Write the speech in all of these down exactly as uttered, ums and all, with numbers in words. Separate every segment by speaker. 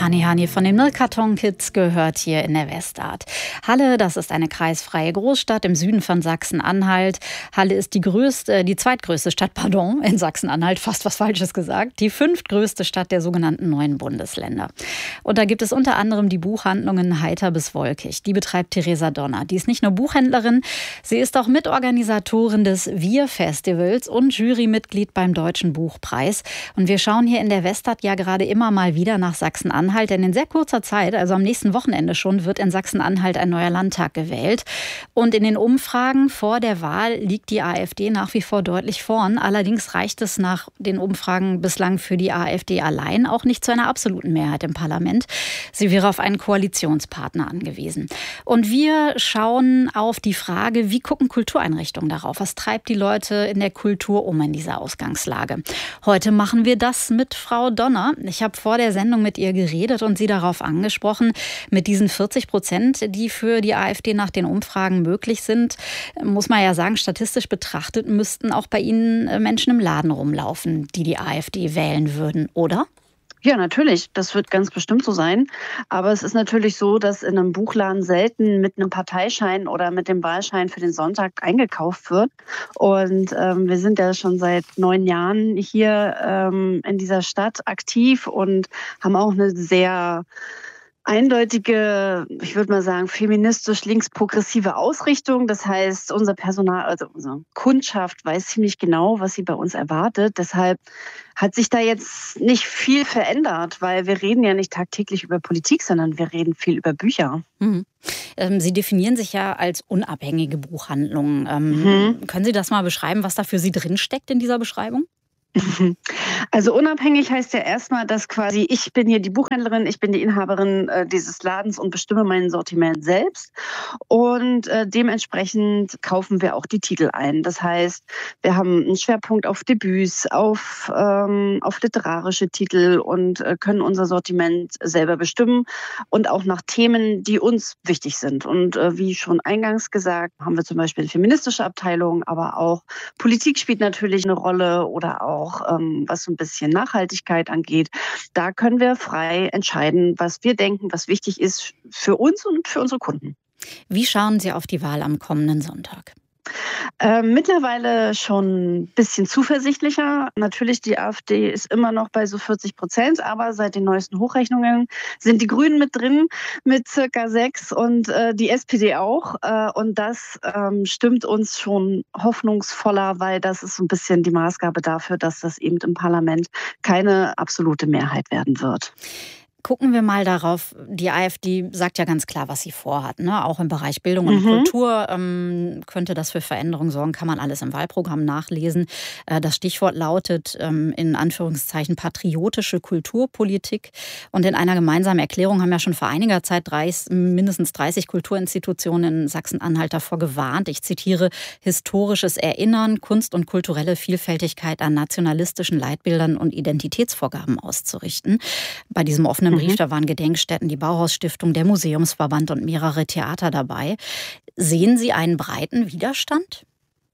Speaker 1: Hani Hani von den Milchkarton Kids gehört hier in der Westart. Halle, das ist eine kreisfreie Großstadt im Süden von Sachsen-Anhalt. Halle ist die größte, die zweitgrößte Stadt, pardon, in Sachsen-Anhalt, fast was Falsches gesagt, die fünftgrößte Stadt der sogenannten neuen Bundesländer. Und da gibt es unter anderem die Buchhandlungen Heiter bis Wolkig. Die betreibt Theresa Donner. Die ist nicht nur Buchhändlerin, sie ist auch Mitorganisatorin des Wir-Festivals und Jurymitglied beim Deutschen Buchpreis. Und wir schauen hier in der Westart ja gerade immer mal wieder nach Sachsen-Anhalt, denn in sehr kurzer Zeit, also am nächsten Wochenende schon, wird in Sachsen-Anhalt ein neuer Landtag gewählt. Und in den Umfragen vor der Wahl liegt die AfD nach wie vor deutlich vorn. Allerdings reicht es nach den Umfragen bislang für die AfD allein auch nicht zu einer absoluten Mehrheit im Parlament. Sie wäre auf einen Koalitionspartner angewiesen. Und wir schauen auf die Frage, wie gucken Kultureinrichtungen darauf? Was treibt die Leute in der Kultur um in dieser Ausgangslage? Heute machen wir das mit Frau Donner. Ich habe vor der Sendung mit ihr geredet und sie darauf angesprochen, mit diesen vierzig Prozent, die für die AfD nach den Umfragen möglich sind, muss man ja sagen, statistisch betrachtet müssten auch bei Ihnen Menschen im Laden rumlaufen, die die AfD wählen würden, oder?
Speaker 2: Ja, natürlich. Das wird ganz bestimmt so sein. Aber es ist natürlich so, dass in einem Buchladen selten mit einem Parteischein oder mit dem Wahlschein für den Sonntag eingekauft wird. Und ähm, wir sind ja schon seit neun Jahren hier ähm, in dieser Stadt aktiv und haben auch eine sehr eindeutige, ich würde mal sagen, feministisch linksprogressive Ausrichtung. Das heißt, unser Personal, also unsere Kundschaft weiß ziemlich genau, was sie bei uns erwartet. Deshalb hat sich da jetzt nicht viel verändert, weil wir reden ja nicht tagtäglich über Politik, sondern wir reden viel über Bücher.
Speaker 1: Mhm. Ähm, Sie definieren sich ja als unabhängige Buchhandlung. Ähm, mhm. Können Sie das mal beschreiben, was da für Sie drinsteckt in dieser Beschreibung?
Speaker 2: Also unabhängig heißt ja erstmal, dass quasi ich bin hier die Buchhändlerin, ich bin die Inhaberin äh, dieses Ladens und bestimme mein Sortiment selbst. Und äh, dementsprechend kaufen wir auch die Titel ein. Das heißt, wir haben einen Schwerpunkt auf Debüts, auf, ähm, auf literarische Titel und äh, können unser Sortiment selber bestimmen und auch nach Themen, die uns wichtig sind. Und äh, wie schon eingangs gesagt, haben wir zum Beispiel eine feministische Abteilung, aber auch Politik spielt natürlich eine Rolle oder auch Auch, ähm, was so ein bisschen Nachhaltigkeit angeht. Da können wir frei entscheiden, was wir denken, was wichtig ist für uns und für unsere Kunden.
Speaker 1: Wie schauen Sie auf die Wahl am kommenden Sonntag?
Speaker 2: Äh, mittlerweile schon ein bisschen zuversichtlicher. Natürlich, die AfD ist immer noch bei so vierzig Prozent, aber seit den neuesten Hochrechnungen sind die Grünen mit drin mit circa sechs und äh, die S P D auch. Äh, und das ähm, stimmt uns schon hoffnungsvoller, weil das ist so ein bisschen die Maßgabe dafür, dass das eben im Parlament keine absolute Mehrheit werden wird.
Speaker 1: Gucken wir mal darauf, die AfD sagt ja ganz klar, was sie vorhat. Ne? Auch im Bereich Bildung und mhm. Kultur ähm, könnte das für Veränderungen sorgen, kann man alles im Wahlprogramm nachlesen. Äh, das Stichwort lautet ähm, in Anführungszeichen patriotische Kulturpolitik. Und in einer gemeinsamen Erklärung haben ja schon vor einiger Zeit dreißig, mindestens dreißig Kulturinstitutionen in Sachsen-Anhalt davor gewarnt. Ich zitiere, historisches Erinnern, Kunst und kulturelle Vielfältigkeit an nationalistischen Leitbildern und Identitätsvorgaben auszurichten. Bei diesem offenen Brief, da waren Gedenkstätten, die Bauhausstiftung, der Museumsverband und mehrere Theater dabei. Sehen Sie einen breiten Widerstand?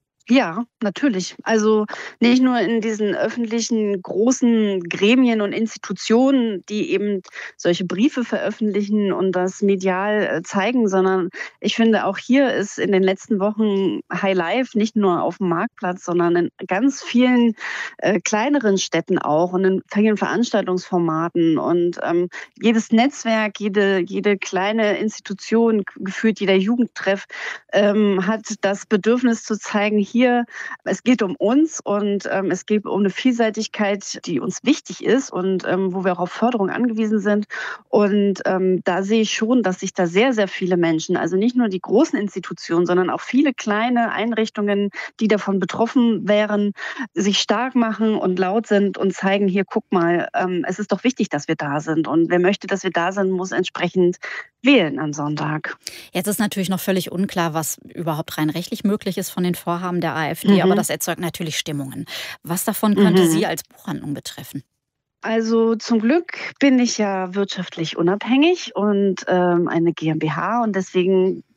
Speaker 2: Ja, natürlich. Also nicht nur in diesen öffentlichen großen Gremien und Institutionen, die eben solche Briefe veröffentlichen und das medial zeigen, sondern ich finde, auch hier ist in den letzten Wochen High Life nicht nur auf dem Marktplatz, sondern in ganz vielen äh, kleineren Städten auch und in vielen Veranstaltungsformaten. Und ähm, jedes Netzwerk, jede, jede kleine Institution, gefühlt jeder Jugendtreff, ähm, hat das Bedürfnis zu zeigen, hier, es geht um uns und ähm, es geht um eine Vielseitigkeit, die uns wichtig ist und ähm, wo wir auch auf Förderung angewiesen sind. Und ähm, da sehe ich schon, dass sich da sehr, sehr viele Menschen, also nicht nur die großen Institutionen, sondern auch viele kleine Einrichtungen, die davon betroffen wären, sich stark machen und laut sind und zeigen, hier, guck mal, ähm, es ist doch wichtig, dass wir da sind. Und wer möchte, dass wir da sind, muss entsprechend wählen am Sonntag.
Speaker 1: Jetzt ist natürlich noch völlig unklar, was überhaupt rein rechtlich möglich ist von den Vorhaben der AfD, mhm. aber das erzeugt natürlich Stimmungen. Was davon könnte mhm. Sie als Buchhandlung betreffen?
Speaker 2: Also zum Glück bin ich ja wirtschaftlich unabhängig und ähm, eine GmbH und deswegen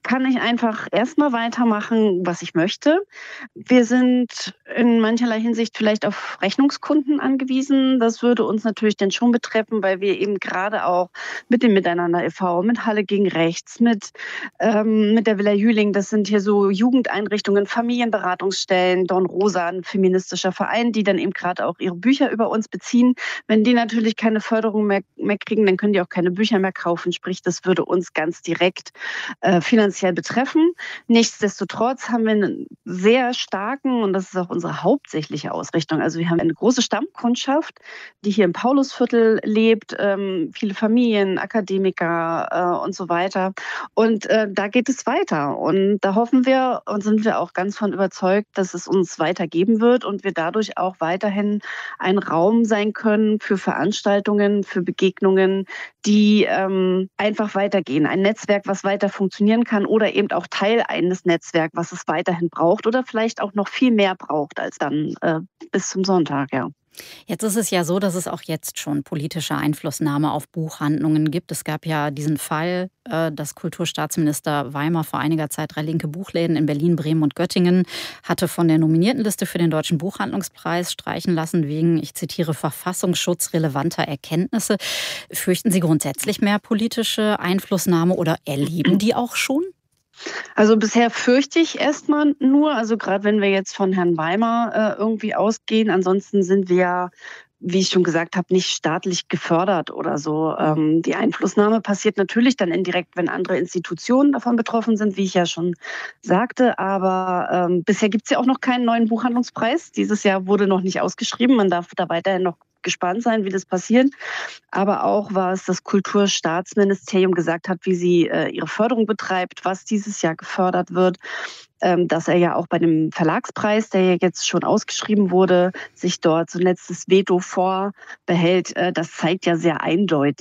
Speaker 2: kann ich einfach erstmal weitermachen, was ich möchte. Wir sind in mancherlei Hinsicht vielleicht auf Rechnungskunden angewiesen. Das würde uns natürlich dann schon betreffen, weil wir eben gerade auch mit dem Miteinander e V, mit Halle gegen Rechts, mit, ähm, mit der Villa Jülich, das sind hier so Jugendeinrichtungen, Familienberatungsstellen, Don Rosa, ein feministischer Verein, die dann eben gerade auch ihre Bücher über uns beziehen. Wenn die natürlich keine Förderung mehr, mehr kriegen, dann können die auch keine Bücher mehr kaufen. Sprich, das würde uns ganz direkt äh, finanziell betreffen. Nichtsdestotrotz haben wir einen sehr starken, und das ist auch unsere hauptsächliche Ausrichtung, also wir haben eine große Stammkundschaft, die hier im Paulusviertel lebt, ähm, viele Familien, Akademiker äh, und so weiter. Und äh, da geht es weiter. Und da hoffen wir und sind wir auch ganz von überzeugt, dass es uns weitergeben wird und wir dadurch auch weiterhin ein Raum sein können für Veranstaltungen, für Begegnungen, die ähm, einfach weitergehen. Ein Netzwerk, was weiter funktionieren kann oder eben auch Teil eines Netzwerks, was es weiterhin braucht oder vielleicht auch noch viel mehr braucht als dann äh, bis zum Sonntag, ja.
Speaker 1: Jetzt ist es ja so, dass es auch jetzt schon politische Einflussnahme auf Buchhandlungen gibt. Es gab ja diesen Fall, äh, dass Kulturstaatsminister Weimar vor einiger Zeit drei linke Buchläden in Berlin, Bremen und Göttingen hatte von der Nominiertenliste für den Deutschen Buchhandlungspreis streichen lassen wegen, ich zitiere, verfassungsschutzrelevanter Erkenntnisse. Fürchten Sie grundsätzlich mehr politische Einflussnahme oder erleben die auch schon?
Speaker 2: Also bisher fürchte ich erstmal nur, also gerade wenn wir jetzt von Herrn Weimar äh, irgendwie ausgehen. Ansonsten sind wir ja, wie ich schon gesagt habe, nicht staatlich gefördert oder so. Ähm, die Einflussnahme passiert natürlich dann indirekt, wenn andere Institutionen davon betroffen sind, wie ich ja schon sagte. Aber ähm, bisher gibt es ja auch noch keinen neuen Buchhandlungspreis. Dieses Jahr wurde noch nicht ausgeschrieben. Man darf da weiterhin noch gespannt sein, wie das passiert. Aber auch, was das Kulturstaatsministerium gesagt hat, wie sie äh, ihre Förderung betreibt, was dieses Jahr gefördert wird, ähm, dass er ja auch bei dem Verlagspreis, der ja jetzt schon ausgeschrieben wurde, sich dort so ein letztes Veto vorbehält. Äh, das zeigt ja sehr eindeutig,